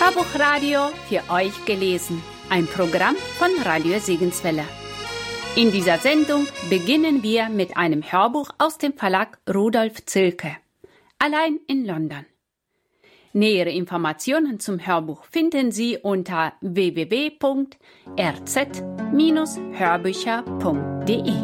Hörbuchradio für euch gelesen. Ein Programm von Radio Segenswelle. In dieser Sendung beginnen wir mit einem Hörbuch aus dem Verlag Rudolf Zilke. Allein in London. Nähere Informationen zum Hörbuch finden Sie unter www.rz-hörbücher.de.